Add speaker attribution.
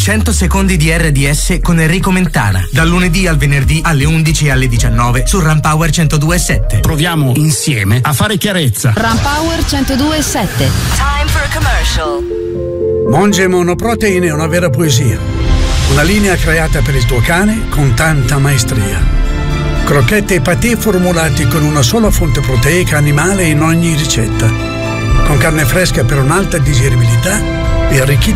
Speaker 1: 100 secondi di RDS con Enrico Mentana. Dal lunedì al venerdì alle 11 e alle 19 su Rampower 102.7.
Speaker 2: Proviamo insieme a fare chiarezza.
Speaker 3: Rampower 102.7.
Speaker 4: Time for a commercial.
Speaker 5: Monge Monoprotein è una vera poesia. Una linea creata per il tuo cane con tanta maestria. Crocchette e patè formulati con una sola fonte proteica animale in ogni ricetta. Con carne fresca per un'alta digeribilità e arricchita